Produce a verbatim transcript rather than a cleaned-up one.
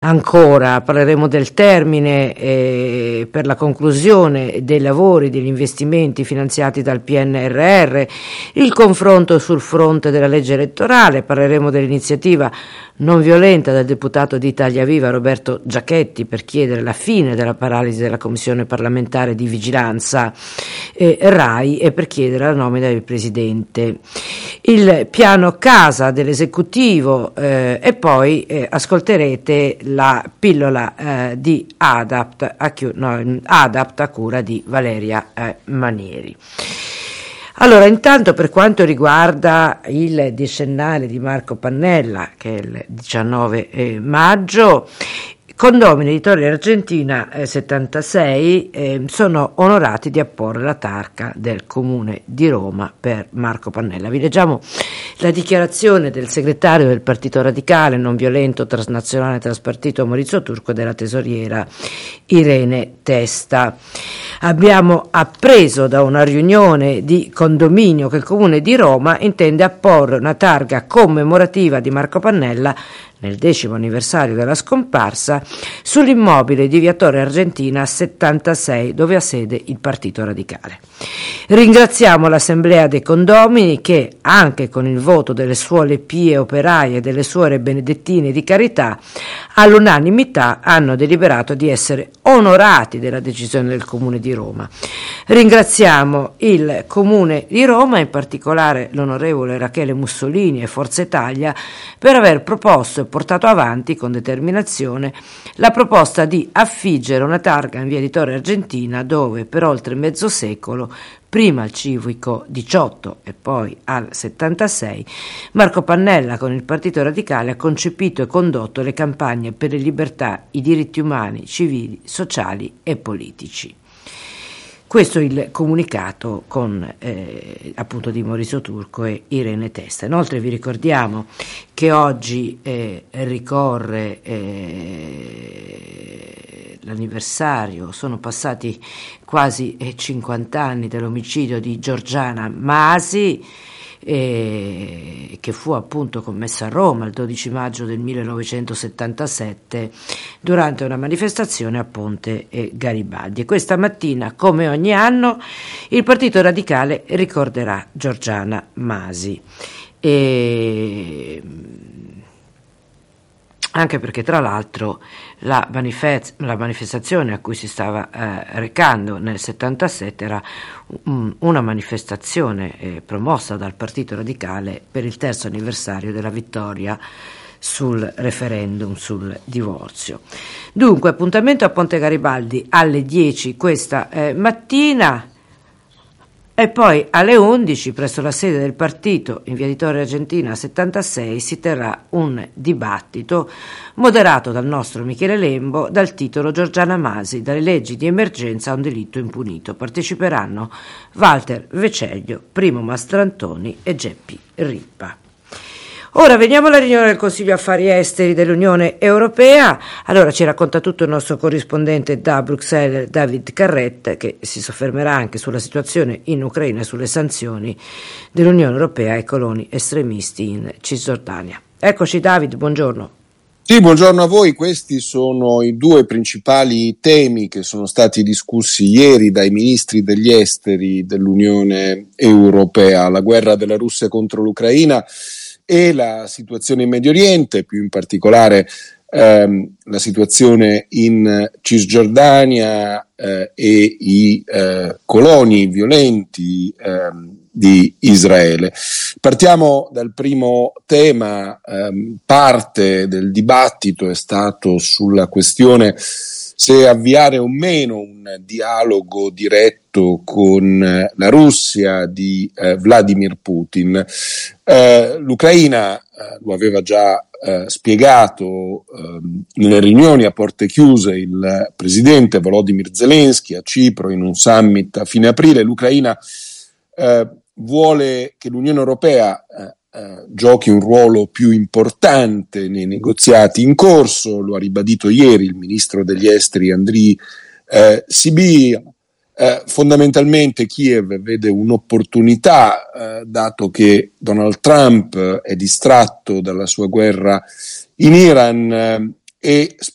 Ancora parleremo del termine eh, per la conclusione dei lavori, degli investimenti finanziati dal P N R R, il confronto sul fronte della legge elettorale, parleremo dell'iniziativa non violenta del deputato di Italia Viva Roberto Giachetti per chiedere la fine della paralisi della Commissione parlamentare di vigilanza eh, RAI e per chiedere la nomina del presidente, il piano casa dell'esecutivo eh, e poi eh, ascolterete la pillola eh, di Adapt a, no, Adapt a cura di Valeria eh, Manieri. Allora, intanto per quanto riguarda il decennale di Marco Pannella, che è il diciannove eh, maggio, Condomini Editore Argentina eh, settantasei eh, sono onorati di apporre la targa del Comune di Roma per Marco Pannella. Vi leggiamo la dichiarazione del segretario del Partito Radicale Non Violento Transnazionale Traspartito Maurizio Turco e della tesoriera Irene Testa. Abbiamo appreso da una riunione di condominio che il Comune di Roma intende apporre una targa commemorativa di Marco Pannella nel decimo anniversario della scomparsa sull'immobile di Via Torre Argentina settantasei, dove ha sede il Partito Radicale. Ringraziamo l'Assemblea dei Condomini che, anche con il voto delle suore pie operaie e delle suore benedettine di carità, all'unanimità hanno deliberato di essere onorati della decisione del Comune di Roma. Ringraziamo il Comune di Roma, in particolare l'onorevole Rachele Mussolini e Forza Italia, per aver proposto e portato avanti con determinazione la proposta di affiggere una targa in Via di Torre Argentina, dove per oltre mezzo secolo, prima al civico diciotto e poi al settantasei, Marco Pannella con il Partito Radicale ha concepito e condotto le campagne per le libertà, i diritti umani, civili, sociali e politici. Questo è il comunicato con eh, appunto di Maurizio Turco e Irene Testa. Inoltre vi ricordiamo che oggi eh, ricorre eh, l'anniversario, sono passati quasi eh, cinquanta anni dall'omicidio di Giorgiana Masi, eh, che fu appunto commesso a Roma il dodici maggio del millenovecentosettantasette durante una manifestazione a Ponte eh, Garibaldi. E questa mattina, come ogni anno, il Partito Radicale ricorderà Giorgiana Masi. E anche perché tra l'altro la, manifest- la manifestazione a cui si stava eh, recando nel settantasette era um, una manifestazione eh, promossa dal Partito Radicale per il terzo anniversario della vittoria sul referendum sul divorzio. Dunque, appuntamento a Ponte Garibaldi alle dieci questa eh, mattina. E poi alle undici, presso la sede del partito in Via di Torre Argentina settantasei, si terrà un dibattito moderato dal nostro Michele Lembo dal titolo Giorgiana Masi, dalle leggi di emergenza a un delitto impunito. Parteciperanno Walter Veceglio, Primo Mastrantoni e Geppi Rippa. Ora veniamo alla riunione del Consiglio Affari Esteri dell'Unione Europea. Allora ci racconta tutto il nostro corrispondente da Bruxelles, David Carret, che si soffermerà anche sulla situazione in Ucraina e sulle sanzioni dell'Unione Europea ai coloni estremisti in Cisgiordania. Eccoci David, buongiorno. Sì, buongiorno a voi. Questi sono i due principali temi che sono stati discussi ieri dai ministri degli esteri dell'Unione Europea: la guerra della Russia contro l'Ucraina e la situazione in Medio Oriente, più in particolare ehm, la situazione in Cisgiordania eh, e i eh, coloni violenti ehm, di Israele. Partiamo dal primo tema. Ehm, parte del dibattito è stato sulla questione se avviare o meno un dialogo diretto con la Russia di eh, Vladimir Putin. Eh, L'Ucraina, eh, lo aveva già eh, spiegato eh, nelle riunioni a porte chiuse il presidente Volodymyr Zelensky a Cipro in un summit a fine aprile. L'Ucraina eh, vuole che l'Unione Europea eh, Uh, giochi un ruolo più importante nei negoziati in corso. Lo ha ribadito ieri il ministro degli esteri Andrii uh, Sybiha. Uh, fondamentalmente Kiev vede un'opportunità, uh, dato che Donald Trump è distratto dalla sua guerra in Iran uh, e